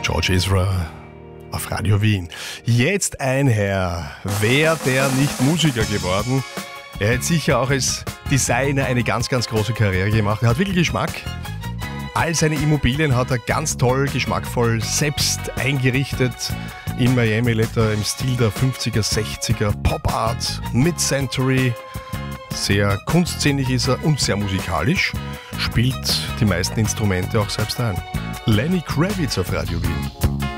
George Ezra auf Radio Wien. Jetzt ein Herr, wäre der nicht Musiker geworden, er hätte sicher auch als Designer eine ganz, ganz große Karriere gemacht. Er hat wirklich Geschmack. All seine Immobilien hat er ganz toll, geschmackvoll selbst eingerichtet. In Miami lebt er im Stil der 50er, 60er Pop Art, Mid-Century. Sehr kunstsinnig ist er und sehr musikalisch. Spielt die meisten Instrumente auch selbst ein. Lenny Kravitz auf Radio Wien.